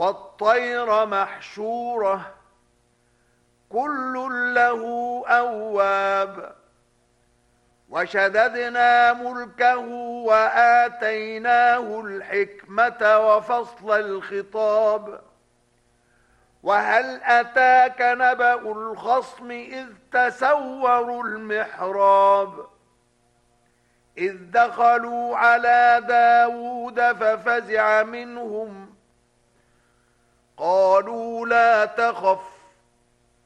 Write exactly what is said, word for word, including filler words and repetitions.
والطير محشورة كل له أواب وشددنا ملكه وآتيناه الحكمة وفصل الخطاب وهل أتاك نبأ الخصم إذ تسوروا المحراب إذ دخلوا على داود ففزع منهم قالوا لا تخف